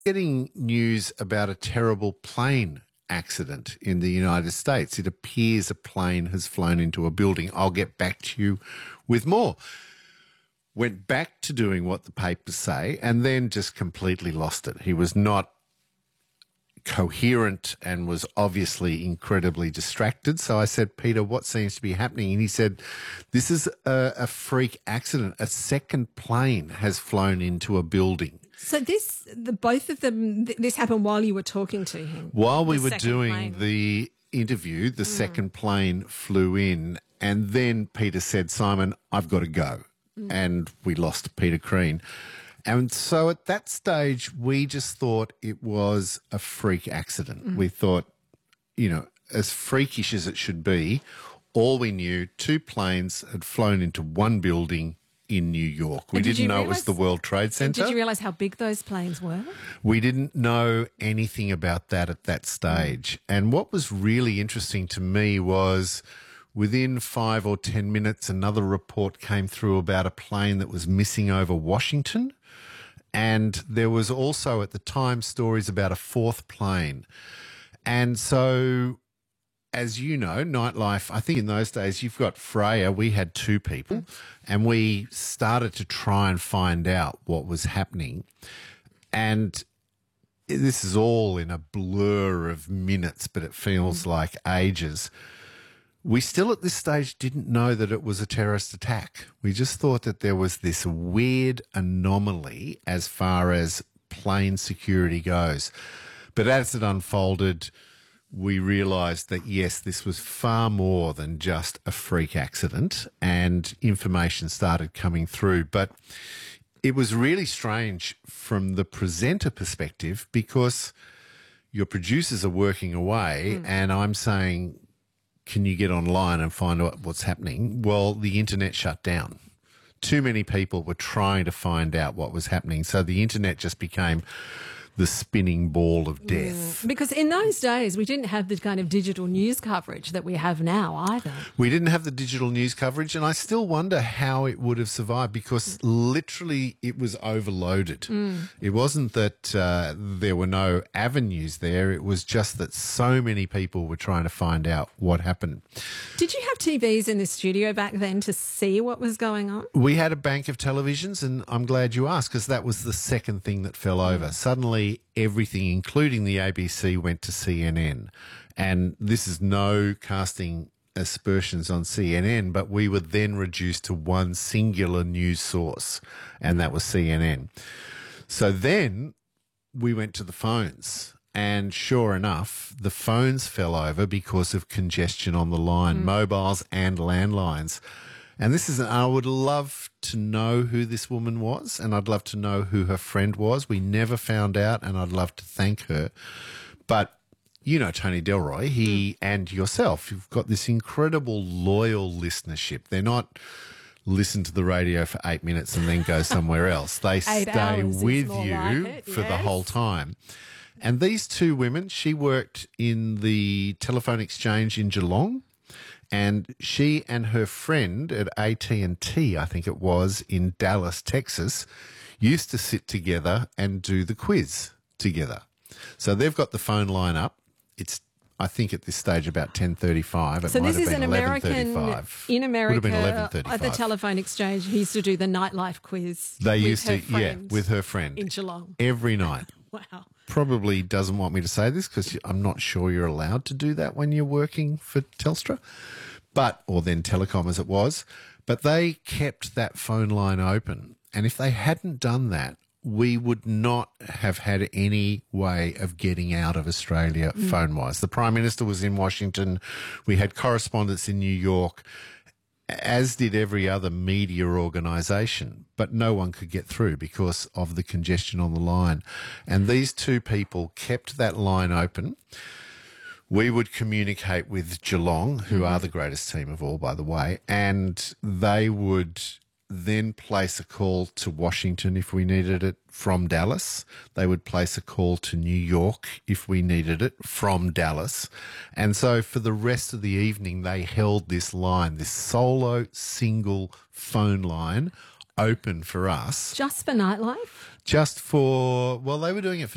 Getting news about a terrible plane accident in the United States. It appears a plane has flown into a building. I'll get back to you with more. Went back to doing what the papers say and then just completely lost it. He was not coherent and was obviously incredibly distracted. So I said, Peter, what seems to be happening? And he said, this is a freak accident. A second plane has flown into a building. So both of them, this happened while you were talking to him? While we were doing the interview, the second plane flew in, and then Peter said, Simon, I've got to go. And we lost Peter Crean. And so at that stage, we just thought it was a freak accident. We thought, as freakish as it should be, all we knew, two planes had flown into one building in New York. We didn't know it was the World Trade Center. Did you realise how big those planes were? We didn't know anything about that at that stage. And what was really interesting to me was within 5 or 10 minutes, another report came through about a plane that was missing over Washington. And there was also at the time stories about a fourth plane. And so, as you know, nightlife, I think in those days, you've got Freya, we had two people, and we started to try and find out what was happening. And this is all in a blur of minutes, but it feels like ages. We still at this stage didn't know that it was a terrorist attack. We just thought that there was this weird anomaly as far as plane security goes. But as it unfolded, we realised that, yes, this was far more than just a freak accident, and information started coming through. But it was really strange from the presenter perspective because your producers are working away and I'm saying, can you get online and find out what's happening? Well, the internet shut down. Too many people were trying to find out what was happening. So the internet just became the spinning ball of death. Because in those days, we didn't have the kind of digital news coverage that we have now either. We didn't have the digital news coverage, and I still wonder how it would have survived because literally it was overloaded. It wasn't that there were no avenues there. It was just that so many people were trying to find out what happened. Did you have TVs in the studio back then to see what was going on? We had a bank of televisions, and I'm glad you asked because that was the second thing that fell over. Suddenly, everything, including the ABC, went to CNN. And this is no casting aspersions on CNN, but we were then reduced to one singular news source, and that was CNN. So then we went to the phones. And sure enough, the phones fell over because of congestion on the line, mobiles and landlines. And I would love to know who this woman was, and I'd love to know who her friend was. We never found out, and I'd love to thank her. But you know Tony Delroy, he and yourself, you've got this incredible loyal listenership. They're not listen to the radio for 8 minutes and then go somewhere else. They stay with you for the whole time. And these two women, she worked in the telephone exchange in Geelong, and she and her friend at AT&T, I think it was, in Dallas, Texas, used to sit together and do the quiz together. So they've got the phone line up. It's, I think, at this stage about 10:35. So this is an American in America Would have been 11:35. at the telephone exchange. He used to do the nightlife quiz. They used to, with her friend in Geelong every night. Wow. Probably doesn't want me to say this because I'm not sure you're allowed to do that when you're working for Telstra, or then Telecom as it was. But they kept that phone line open. And if they hadn't done that, we would not have had any way of getting out of Australia phone-wise. The Prime Minister was in Washington. We had correspondents in New York, as did every other media organisation, but no one could get through because of the congestion on the line. And these two people kept that line open. We would communicate with Geelong, who are the greatest team of all, by the way, and they would then place a call to Washington if we needed it from Dallas. They would place a call to New York if we needed it from Dallas. And so for the rest of the evening, they held this line, this solo single phone line open for us. Just for nightlife? Just for, well, they were doing it for